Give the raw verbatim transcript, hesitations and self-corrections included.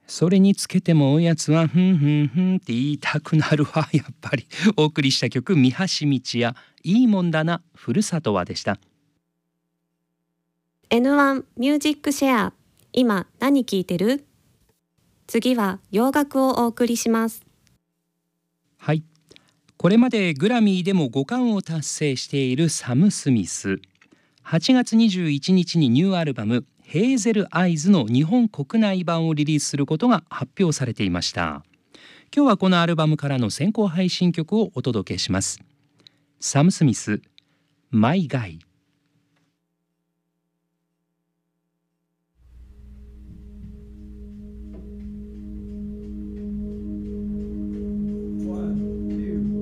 それにつけてもおやつはふんふんふんって言いたくなるわ。やっぱりお送りした曲、三橋道やいいもんだなふるさとはでした。 エヌワン ミュージックシェア、今何聴いてる？次は洋楽をお送りします。 はい、これまでグラミーでもごかんを達成しているサム・スミス。はちがつにじゅういちにちにニューアルバムヘーゼルアイズの日本国内版をリリースすることが発表されていました。今日はこのアルバムからの先行配信曲をお届けします。サム・スミス、マイ・ガイ。